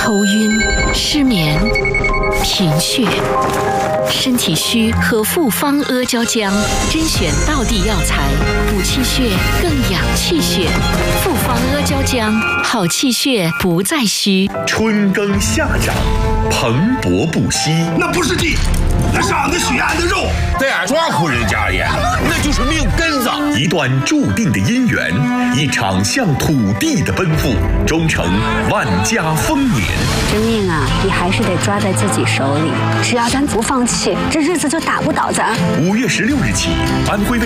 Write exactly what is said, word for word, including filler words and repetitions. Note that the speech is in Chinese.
头晕、失眠、贫血，身体虚喝复方阿胶浆，甄选道地药材，补气血更养气血。复方阿胶浆，好气血不再虚。 春耕夏长，蓬勃不息。 那不是地，那是俺们许安的肉。 在俺庄户人家里，那就是命根子。 一段注定的姻缘，一场向土地的奔赴，终成万家丰年。 这命啊，你还是得抓在自己手里。只要咱不放弃，这日子就打不倒咱。 五月十六日起，安徽卫